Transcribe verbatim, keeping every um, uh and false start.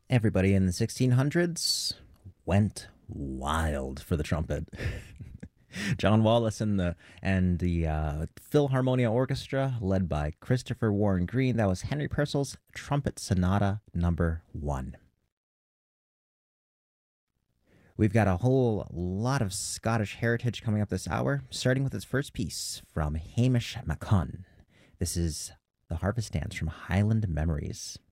Everybody in the sixteen hundreds went wild for the trumpet. John Wallace and the and the uh, Philharmonia Orchestra, led by Christopher Warren Green. That was Henry Purcell's Trumpet Sonata Number One. We've got a whole lot of Scottish heritage coming up this hour, starting with its first piece from Hamish MacCunn. This is The Harvest Dance from Highland Memories.